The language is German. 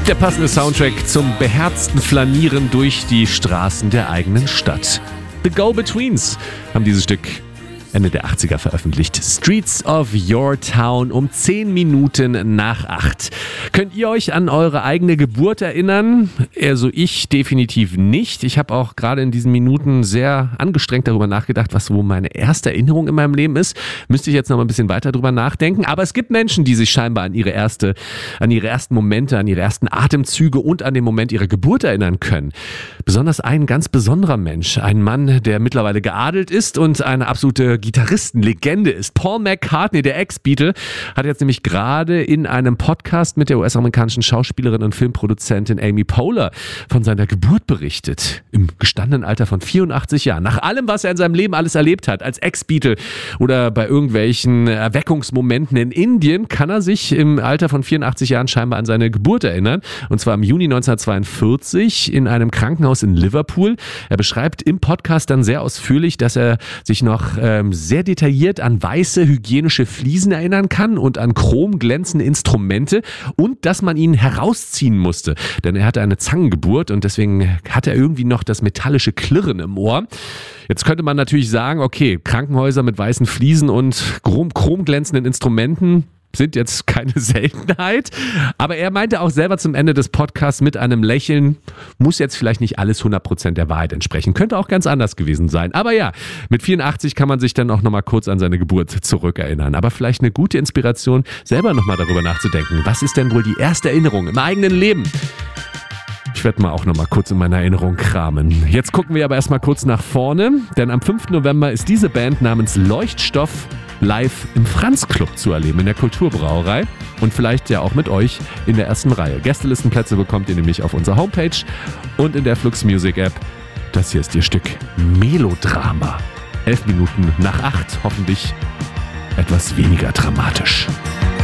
Der passende Soundtrack zum beherzten Flanieren durch die Straßen der eigenen Stadt. The Go-Betweens haben dieses Stück Ende der 80er veröffentlicht. Streets of Your Town um 10 Minuten nach 8. Könnt ihr euch an eure eigene Geburt erinnern? Also ich definitiv nicht. Ich habe auch gerade in diesen Minuten sehr angestrengt darüber nachgedacht, was so meine erste Erinnerung in meinem Leben ist. Müsste ich jetzt noch mal ein bisschen weiter drüber nachdenken. Aber es gibt Menschen, die sich scheinbar an ihre ersten Momente, an ihre ersten Atemzüge und an den Moment ihrer Geburt erinnern können. Besonders ein ganz besonderer Mensch. Ein Mann, der mittlerweile geadelt ist und eine absolute Gitarristenlegende ist. Paul McCartney, der Ex-Beatle, hat jetzt nämlich gerade in einem Podcast mit der US-amerikanischen Schauspielerin und Filmproduzentin Amy Poehler von seiner Geburt berichtet. Im gestandenen Alter von 84 Jahren. Nach allem, was er in seinem Leben alles erlebt hat, als Ex-Beatle oder bei irgendwelchen Erweckungsmomenten in Indien, kann er sich im Alter von 84 Jahren scheinbar an seine Geburt erinnern. Und zwar im Juni 1942 in einem Krankenhaus in Liverpool. Er beschreibt im Podcast dann sehr ausführlich, dass er sich noch sehr detailliert an weiße hygienische Fliesen erinnern kann und an chromglänzende Instrumente und dass man ihn herausziehen musste, denn er hatte eine Zangengeburt und deswegen hat er irgendwie noch das metallische Klirren im Ohr. Jetzt könnte man natürlich sagen, okay, Krankenhäuser mit weißen Fliesen und chromglänzenden Instrumenten sind jetzt keine Seltenheit, aber er meinte auch selber zum Ende des Podcasts mit einem Lächeln, muss jetzt vielleicht nicht alles 100% der Wahrheit entsprechen, könnte auch ganz anders gewesen sein, aber ja, mit 84 kann man sich dann auch nochmal kurz an seine Geburt zurückerinnern, aber vielleicht eine gute Inspiration, selber nochmal darüber nachzudenken, was ist denn wohl die erste Erinnerung im eigenen Leben? Ich werde mal auch noch mal kurz in meiner Erinnerung kramen. Jetzt gucken wir aber erstmal kurz nach vorne, denn am 5. November ist diese Band namens Leuchtstoff live im Franz-Club zu erleben, in der Kulturbrauerei und vielleicht ja auch mit euch in der ersten Reihe. Gästelistenplätze bekommt ihr nämlich auf unserer Homepage und in der Flux Music App. Das hier ist ihr Stück Melodrama. 11 Minuten nach 8, hoffentlich etwas weniger dramatisch.